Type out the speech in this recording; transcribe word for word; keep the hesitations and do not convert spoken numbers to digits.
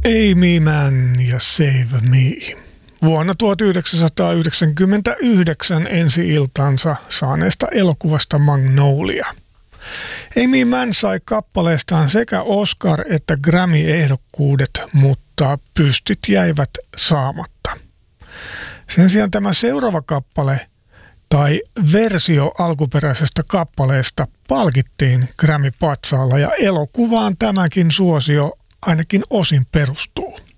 Amy Mann ja Save Me. Vuonna tuhatyhdeksänsataayhdeksänkymmentäyhdeksän ensi-iltansa saaneesta elokuvasta Magnolia. Amy Mann sai kappaleestaan sekä Oscar- että Grammy-ehdokkuudet, mutta pystyt jäivät saamatta. Sen sijaan tämä seuraava kappale tai versio alkuperäisestä kappaleesta palkittiin Grammy-patsaalla ja elokuvaan tämäkin suosio ainakin osin perustuu.